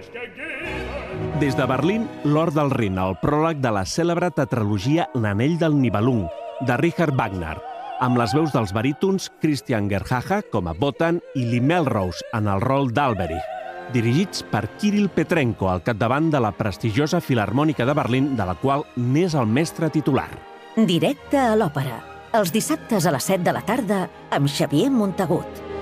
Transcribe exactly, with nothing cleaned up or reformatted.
Des de Berlín, l'Or del Rin, el pròleg de la cèlebre tetralogia L'Anell del Nibelung, de Richard Wagner, amb les veus dels barítons Christian Gerhaja com a Wotan i Lee Melrose en el rol d'Alberich, dirigits per Kirill Petrenko al capdavant de la prestigiosa Filharmònica de Berlín, de la qual n'és el mestre titular. Directe a l'òpera, els dissabtes a les set de la tarda amb Xavier Montagut.